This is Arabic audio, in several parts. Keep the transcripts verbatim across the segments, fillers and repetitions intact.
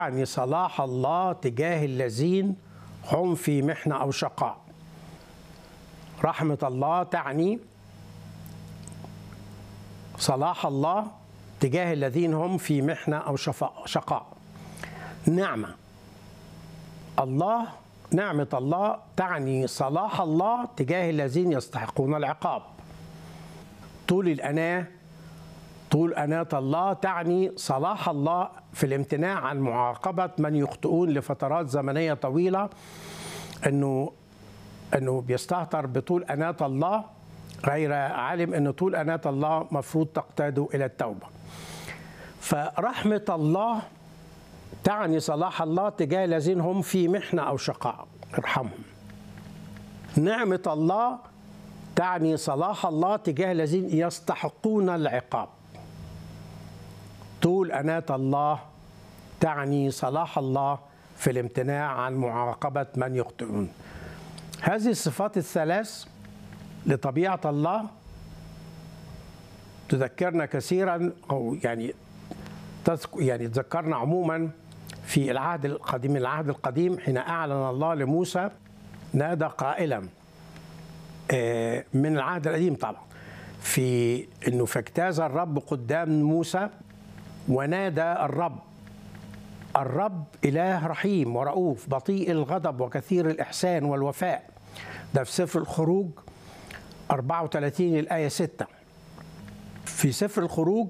يعني صلاح الله تجاه الذين هم في محنة أو شقاء. رحمة الله تعني صلاح الله تجاه الذين هم في محنة أو شقاء. نعمة الله نعمة الله تعني صلاح الله تجاه الذين يستحقون العقاب. طول الأناة طول أناة الله تعني صلاح الله في الامتناع عن معاقبة من يخطئون لفترات زمنية طويلة، أنه أنه بيستهتر بطول أناة الله غير عالم أن طول أناة الله مفروض تقتاده إلى التوبة. فرحمة الله تعني صلاح الله تجاه الذين هم في محنة أو شقاء، ارحمهم. نعمة الله تعني صلاح الله تجاه الذين يستحقون العقاب. طول أناة الله تعني صلاح الله في الامتناع عن معاقبة من يخطئون. هذه الصفات الثلاث لطبيعة الله تذكرنا كثيرا، أو يعني يعني تذكرنا عموما في العهد القديم. العهد القديم حين أعلن الله لموسى نادى قائلا من العهد القديم طبعا، في أنه فاجتاز الرب قدام موسى ونادى الرب الرب إله رحيم ورؤوف بطيء الغضب وكثير الإحسان والوفاء. ده في سفر الخروج أربعة وثلاثين الآية ستة. في سفر الخروج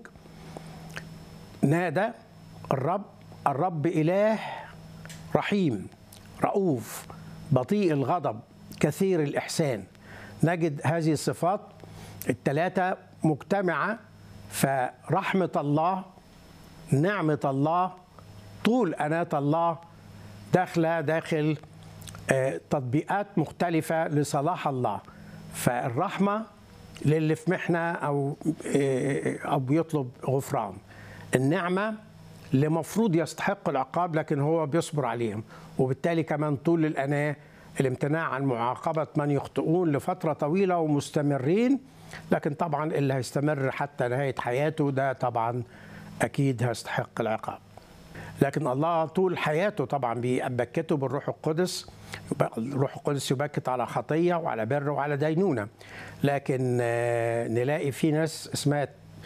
نادى الرب الرب إله رحيم رؤوف بطيء الغضب كثير الإحسان. نجد هذه الصفات الثلاثة مجتمعة. فرحمة الله، نعمة الله، طول أناة الله داخلة داخل تطبيقات مختلفة لصلاح الله. فالرحمة للي في محنة أو أو بيطلب غفران. النعمة اللي مفروض يستحق العقاب لكن هو بيصبر عليهم. وبالتالي كمان طول الأناة، الامتناع عن معاقبة من يخطئون لفترة طويلة ومستمرين، لكن طبعا اللي هيستمر حتى نهاية حياته ده طبعا أكيد هيستحق العقاب. لكن الله طول حياته طبعا بيبكته بالروح القدس. الروح القدس يبكت على خطية وعلى بر وعلى دينونة. لكن نلاقي في ناس اسمها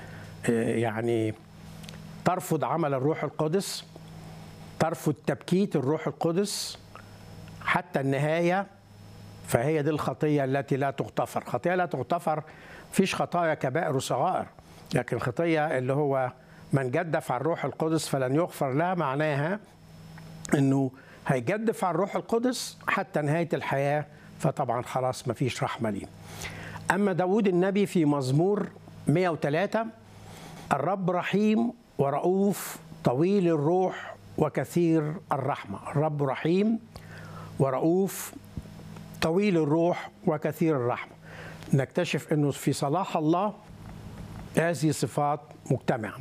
يعني ترفض عمل الروح القدس، ترفض تبكيت الروح القدس حتى النهاية. فهي دي الخطية التي لا تغتفر. خطية لا تغتفر، فيش خطايا كبائر وصغائر، لكن خطية اللي هو من جدف على الروح القدس فلن يغفر لها، معناها انه هيجدف على الروح القدس حتى نهاية الحياة، فطبعا خلاص مفيش رحمة ليه. أما داود النبي في مزمور مئة وثلاثة الرب رحيم ورؤوف طويل الروح وكثير الرحمة. الرب رحيم ورؤوف طويل الروح وكثير الرحمة. نكتشف أنه في صلاح الله هذه صفات مجتمعة.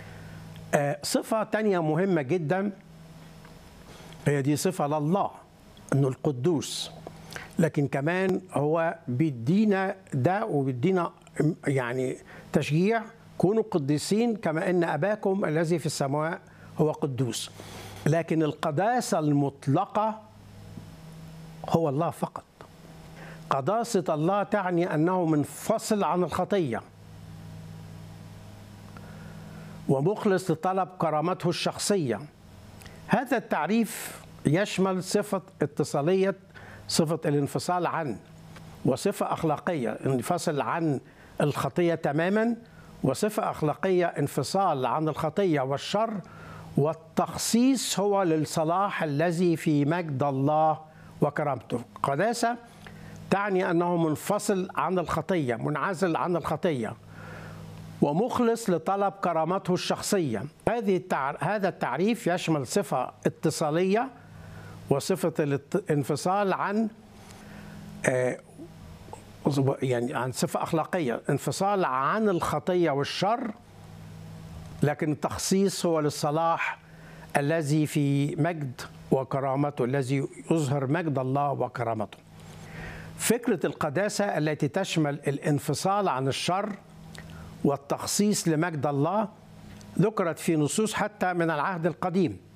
صفة تانية مهمة جدا هي دي صفة لله، أنه القدوس. لكن كمان هو بيدينا ده وبيدينا يعني تشجيع، كونوا قديسين كما أن أباكم الذي في السماء هو قدوس. لكن القداسة المطلقة هو الله فقط. قداسة الله تعني أنه منفصل عن الخطية ومخلص لطلب كرامته الشخصية. هذا التعريف يشمل صفة اتصالية، صفة الانفصال عن، وصفة أخلاقية انفصل عن الخطية تماما، وصفة أخلاقية انفصال عن الخطية والشر، والتخصيص هو للصلاح الذي في مجد الله وكرامته. قداسة تعني أنه منفصل عن الخطية، منعزل عن الخطية، ومخلص لطلب كرامته الشخصية. هذه التع... هذا التعريف يشمل صفة اتصالية وصفة الانفصال عن آه يعني عن صفة أخلاقية، انفصال عن الخطية والشر، لكن التخصيص هو للصلاح الذي في مجد وكرامته، الذي يظهر مجد الله وكرامته. فكرة القداسة التي تشمل الانفصال عن الشر والتخصيص لمجد الله ذكرت في نصوص حتى من العهد القديم.